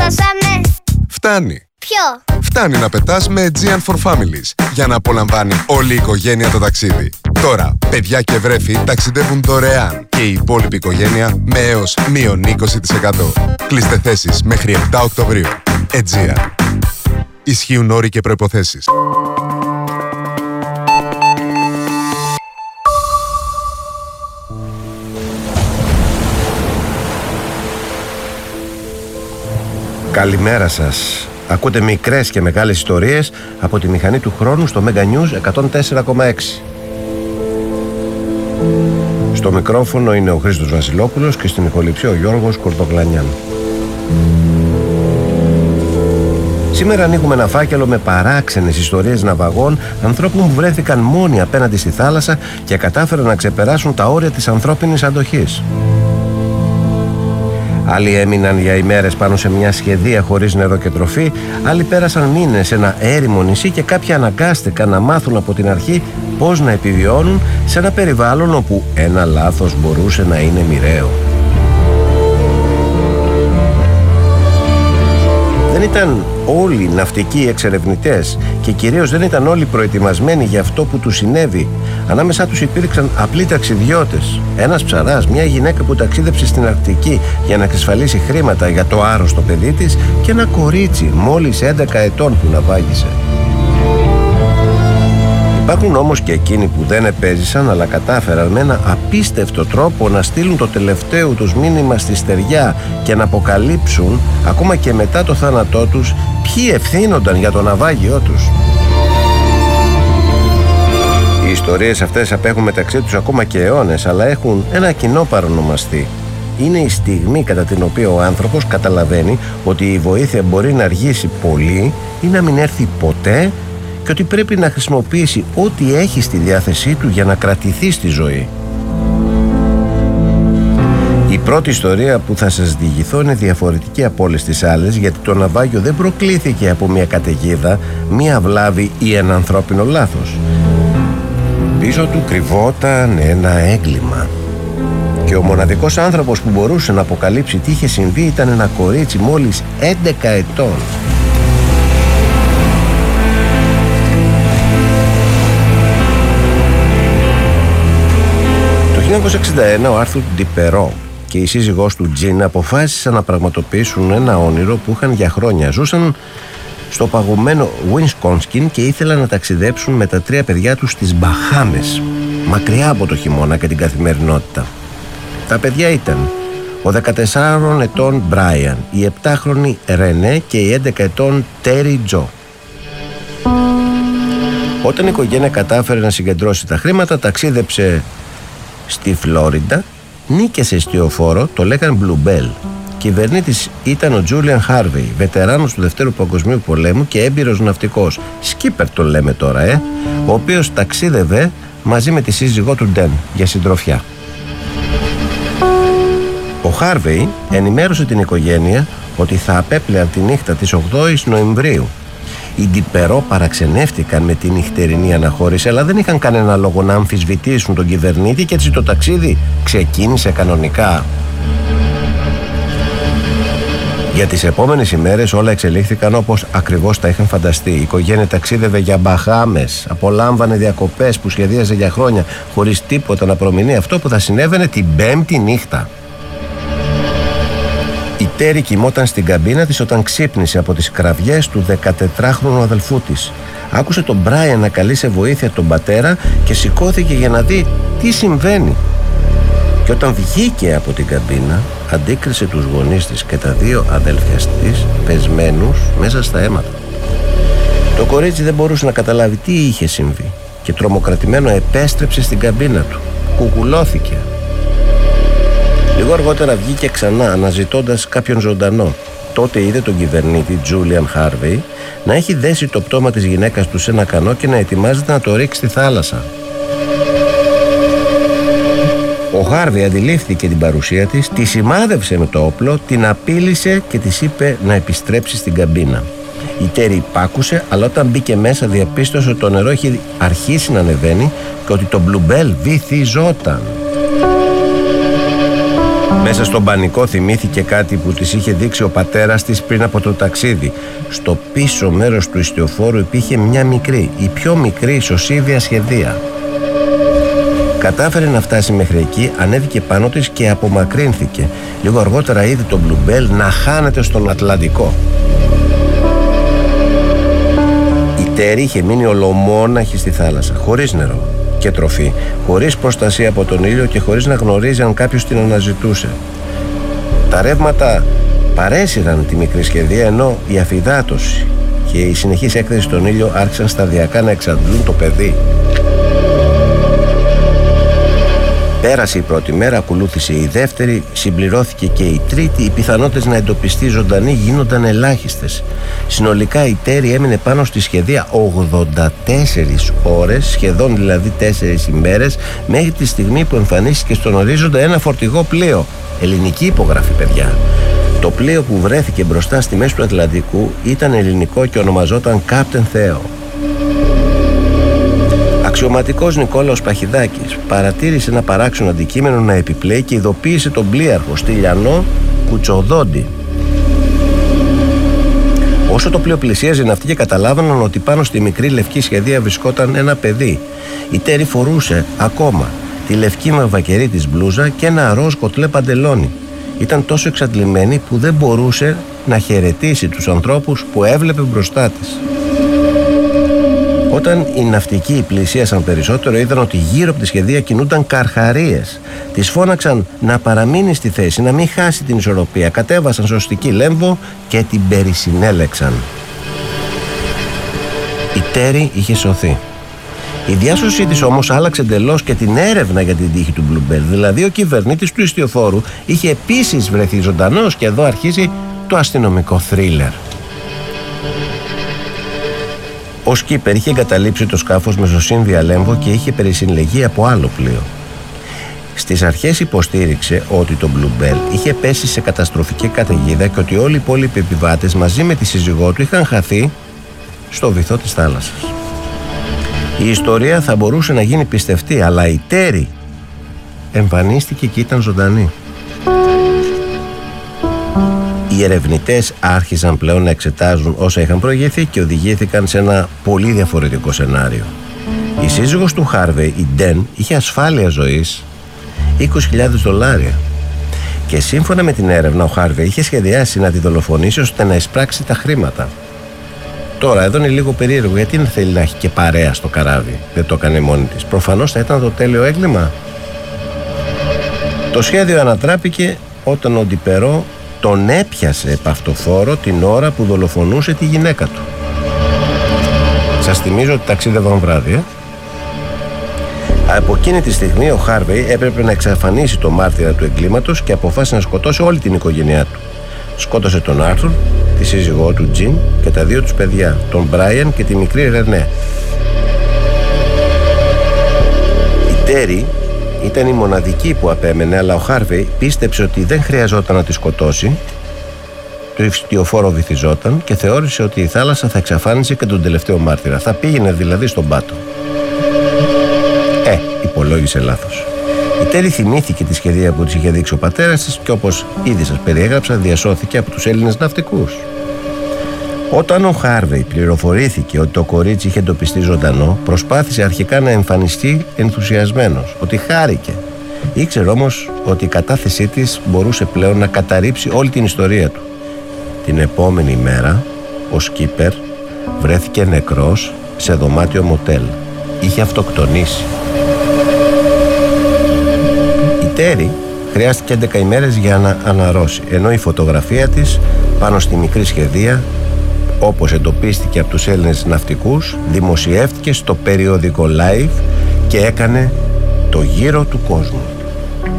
τελειώσαμε. Φτάνει. Ποιο? Φτάνει να πετάς με Aegean for Families για να απολαμβάνει όλη η οικογένεια το ταξίδι. Τώρα, παιδιά και βρέφη ταξιδεύουν δωρεάν και η υπόλοιπη οικογένεια με έως μείον 20%. Κλείστε θέσεις μέχρι 7 Οκτωβρίου. Aegean. Ισχύουν όροι και προϋποθέσεις. Καλημέρα σας. Ακούτε μικρές και μεγάλες ιστορίες από τη μηχανή του χρόνου στο Mega News 104,6. Στο μικρόφωνο είναι ο Χρήστος Βασιλόπουλος και στην ηχοληψία ο Γιώργος Κορδογλανιάν. Σήμερα ανοίγουμε ένα φάκελο με παράξενες ιστορίες ναυαγών ανθρώπων που βρέθηκαν μόνοι απέναντι στη θάλασσα και κατάφεραν να ξεπεράσουν τα όρια της ανθρώπινης αντοχής. Άλλοι έμειναν για ημέρες πάνω σε μια σχεδία χωρίς νερό και τροφή, άλλοι πέρασαν μήνες σε ένα έρημο νησί και κάποιοι αναγκάστηκαν να μάθουν από την αρχή πώς να επιβιώνουν σε ένα περιβάλλον όπου ένα λάθος μπορούσε να είναι μοιραίο. Δεν ήταν όλοι ναυτικοί εξερευνητές και κυρίως δεν ήταν όλοι προετοιμασμένοι για αυτό που τους συνέβη. Ανάμεσά τους υπήρξαν απλοί ταξιδιώτες, ένας ψαράς, μια γυναίκα που ταξίδεψε στην Αρκτική για να εξασφαλίσει χρήματα για το άρρωστο παιδί της και ένα κορίτσι μόλις 11 ετών που ναυάγησε. Υπάρχουν όμως και εκείνοι που δεν επέζησαν αλλά κατάφεραν με ένα απίστευτο τρόπο να στείλουν το τελευταίο τους μήνυμα στη στεριά και να αποκαλύψουν ακόμα και μετά το θάνατό τους ποιοι ευθύνονταν για το ναυάγιό τους. Οι ιστορίες αυτές απέχουν μεταξύ τους ακόμα και αιώνες, αλλά έχουν ένα κοινό παρονομαστή. Είναι η στιγμή κατά την οποία ο άνθρωπος καταλαβαίνει ότι η βοήθεια μπορεί να αργήσει πολύ ή να μην έρθει ποτέ και ότι πρέπει να χρησιμοποιήσει ό,τι έχει στη διάθεσή του για να κρατηθεί στη ζωή. Η πρώτη ιστορία που θα σας διηγηθώ είναι διαφορετική από όλες τις άλλες, γιατί το ναυάγιο δεν προκλήθηκε από μια καταιγίδα, μια βλάβη ή ένα ανθρώπινο λάθος. Πίσω του κρυβόταν ένα έγκλημα. Και ο μοναδικός άνθρωπος που μπορούσε να αποκαλύψει τι είχε συμβεί ήταν ένα κορίτσι μόλις 11 ετών. Το 1961 ο Άρθουρ Ντιπερό και η σύζυγός του Τζιν αποφάσισαν να πραγματοποιήσουν ένα όνειρο που είχαν για χρόνια. Ζούσαν στο παγωμένο Ουίνσκονσιν και ήθελαν να ταξιδέψουν με τα 3 παιδιά τους στις Μπαχάμες, μακριά από το χειμώνα και την καθημερινότητα. Τα παιδιά ήταν ο 14 ετών Μπράιαν, η 7χρονη Ρενέ και η 11 ετών Τέρι Τζο. Όταν η οικογένεια κατάφερε να συγκεντρώσει τα χρήματα, ταξίδεψε στη Φλόριντα, νίκησε εστιοφόρο, το λέγαν Bluebell. Κυβερνήτης ήταν ο Τζούλιαν Χάρβεϊ, βετεράνος του Δευτέρου Παγκοσμίου Πολέμου και έμπειρος ναυτικός. Σκίπερ το λέμε τώρα, ο οποίος ταξίδευε μαζί με τη σύζυγό του Ντεν για συντροφιά. Ο Χάρβεϊ ενημέρωσε την οικογένεια ότι θα απέπλεαν τη νύχτα της 8ης Νοεμβρίου. Οι Ντιπερό παραξενεύτηκαν με τη νυχτερινή αναχώρηση, αλλά δεν είχαν κανένα λόγο να αμφισβητήσουν τον κυβερνήτη και έτσι το ταξίδι ξεκίνησε κανονικά. Για τις επόμενες ημέρες όλα εξελίχθηκαν όπως ακριβώς τα είχαν φανταστεί. Η οικογένεια ταξίδευε για Μπαχάμες, απολάμβανε διακοπές που σχεδίαζε για χρόνια, χωρίς τίποτα να προμηνεί αυτό που θα συνέβαινε την 5η νύχτα. Η Τέρι κοιμόταν στην καμπίνα της όταν ξύπνησε από τις κραυγές του 14χρονου αδελφού της. Άκουσε τον Μπράιαν να καλεί σε βοήθεια τον πατέρα και σηκώθηκε για να δει τι συμβαίνει. Και όταν βγήκε από την καμπίνα, αντίκρισε τους γονείς της και τα 2 αδέλφια της πεσμένους μέσα στα αίματα. Το κορίτσι δεν μπορούσε να καταλάβει τι είχε συμβεί και τρομοκρατημένο επέστρεψε στην καμπίνα του. Κουκουλώθηκε. Λίγο αργότερα βγήκε ξανά αναζητώντας κάποιον ζωντανό. Τότε είδε τον κυβερνήτη Τζούλιαν Χάρβεϊ να έχει δέσει το πτώμα της γυναίκας του σε ένα κανό και να ετοιμάζεται να το ρίξει στη θάλασσα. Ο Χάρβεϊ αντιλήφθηκε την παρουσία της, τη σημάδευσε με το όπλο, την απείλησε και της είπε να επιστρέψει στην καμπίνα. Η Τέρι υπάκουσε, αλλά όταν μπήκε μέσα διαπίστωσε ότι το νερό είχε αρχίσει να ανεβαίνει και ότι το Bluebell βυθιζόταν. Μέσα στον πανικό θυμήθηκε κάτι που της είχε δείξει ο πατέρας της πριν από το ταξίδι. Στο πίσω μέρος του ιστιοφόρου υπήρχε μια μικρή, η πιο μικρή ισοσύβια σχεδία. Κατάφερε να φτάσει μέχρι εκεί, ανέβηκε πάνω της και απομακρύνθηκε. Λίγο αργότερα είδε τον Bluebell να χάνεται στον Ατλαντικό. Η Τέρι είχε μείνει ολομόναχη στη θάλασσα, χωρίς νερό και τροφή, χωρίς προστασία από τον ήλιο και χωρίς να γνωρίζει αν κάποιος την αναζητούσε. Τα ρεύματα παρέσυραν τη μικρή σχεδία, ενώ η αφυδάτωση και η συνεχής έκθεση στον ήλιο άρχισαν σταδιακά να εξαντλούν το παιδί. Πέρασε η πρώτη μέρα, ακολούθησε η δεύτερη, συμπληρώθηκε και η τρίτη. Οι πιθανότητες να εντοπιστεί ζωντανή γίνονταν ελάχιστες. Συνολικά η Τέρι έμεινε πάνω στη σχεδία 84 ώρες, σχεδόν δηλαδή 4 ημέρες, μέχρι τη στιγμή που εμφανίστηκε στον ορίζοντα ένα φορτηγό πλοίο. Ελληνική υπογραφή, παιδιά. Το πλοίο που βρέθηκε μπροστά στη μέση του Ατλαντικού ήταν ελληνικό και ονομαζόταν Captain Theo. Αξιωματικός Νικόλαος Παχιδάκης παρατήρησε ένα παράξενο αντικείμενο να επιπλέει και ειδοποίησε τον πλοίαρχο Στυλιανό Κουτσοδόντη. Όσο το πλοίο πλησίαζε, οι ναυτικοί καταλάβαναν ότι πάνω στη μικρή λευκή σχεδία βρισκόταν ένα παιδί. Η Τέρι φορούσε ακόμα τη λευκή μαυρακερή της μπλούζα και ένα ροζ κοτλέ παντελόνι. Ήταν τόσο εξαντλημένη που δεν μπορούσε να χαιρετήσει τους ανθρώπους που έβλεπε μπροστά της. Όταν οι ναυτικοί πλησίασαν περισσότερο, είδαν ότι γύρω από τη σχεδία κινούνταν καρχαρίες. Τις φώναξαν να παραμείνει στη θέση, να μην χάσει την ισορροπία. Κατέβασαν σωστική λέμβο και την περισυνέλεξαν. Η Τέρι είχε σωθεί. Η διάσωσή της όμως άλλαξε εντελώς και την έρευνα για την τύχη του Bluebell. Δηλαδή ο κυβερνήτης του ιστιοφόρου είχε επίσης βρεθεί ζωντανός και εδώ αρχίζει το αστυνομικό θρίλερ. Ο σκίπερ είχε εγκαταλείψει το σκάφος με σωσύνδια λέμβο και είχε περισυλλεγεί από άλλο πλοίο. Στις αρχές υποστήριξε ότι το Bluebell είχε πέσει σε καταστροφική καταιγίδα και ότι όλοι οι υπόλοιποι επιβάτες μαζί με τη σύζυγό του είχαν χαθεί στο βυθό της θάλασσας. Η ιστορία θα μπορούσε να γίνει πιστευτή, αλλά η Τέρι εμφανίστηκε και ήταν ζωντανή. Οι ερευνητές άρχισαν πλέον να εξετάζουν όσα είχαν προηγηθεί και οδηγήθηκαν σε ένα πολύ διαφορετικό σενάριο. Η σύζυγος του Χάρβεϊ, η Ντεν, είχε ασφάλεια ζωής $20,000 και σύμφωνα με την έρευνα ο Χάρβεϊ είχε σχεδιάσει να τη δολοφονήσει ώστε να εισπράξει τα χρήματα. Τώρα εδώ είναι λίγο περίεργο, γιατί δεν θέλει να έχει και παρέα στο καράβι, δεν το έκανε μόνη της. Προφανώς θα ήταν το τέλειο έγκλημα. Το σχέδιο ανατράπηκε όταν ο Ντιπερό τον έπιασε επαυτοφόρο την ώρα που δολοφονούσε τη γυναίκα του. Σας θυμίζω ότι ταξίδευαν βράδυ. Από εκείνη τη στιγμή ο Χάρβεϊ έπρεπε να εξαφανίσει το μάρτυρα του εγκλήματος και αποφάσισε να σκοτώσει όλη την οικογένειά του. Σκότωσε τον Άρθουρ, τη σύζυγό του Τζιν και τα δύο τους παιδιά, τον Μπράιαν και τη μικρή Ρενέ. Η Τέρι ήταν η μοναδική που απέμενε, αλλά ο Χάρβεϊ πίστεψε ότι δεν χρειαζόταν να τη σκοτώσει. Το ιστιοφόρο βυθιζόταν και θεώρησε ότι η θάλασσα θα εξαφάνιζε και τον τελευταίο μάρτυρα. Θα πήγαινε δηλαδή στον πάτο. Υπολόγισε λάθος. Η Τέρι θυμήθηκε τη σχεδία που της είχε δείξει ο πατέρας της και όπως ήδη σας περιέγραψα, διασώθηκε από τους Έλληνες ναυτικούς. Όταν ο Χάρβεϊ πληροφορήθηκε ότι το κορίτσι είχε εντοπιστεί ζωντανό, προσπάθησε αρχικά να εμφανιστεί ενθουσιασμένος, ότι χάρηκε. Ήξερε όμως ότι η κατάθεσή της μπορούσε πλέον να καταρρύψει όλη την ιστορία του. Την επόμενη μέρα, ο σκίπερ βρέθηκε νεκρός σε δωμάτιο μοτέλ. Είχε αυτοκτονήσει. Η Τέρι χρειάστηκε 11 ημέρες για να αναρρώσει, ενώ η φωτογραφία της πάνω στη μικρή σχεδία, όπως εντοπίστηκε από τους Έλληνες ναυτικούς, δημοσιεύτηκε στο περιοδικό Life και έκανε το γύρο του κόσμου.